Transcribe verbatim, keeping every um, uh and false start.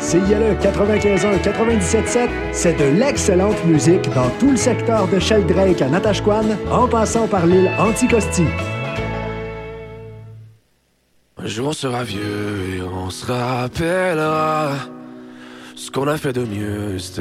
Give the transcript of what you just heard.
C I L E quatre-vingt-quinze un quatre-vingt-dix-sept sept, c'est de l'excellente musique dans tout le secteur de Sheldrake à Natashquan, en passant par l'île Anticosti. Un jour on sera vieux et on se rappellera ce qu'on a fait de mieux.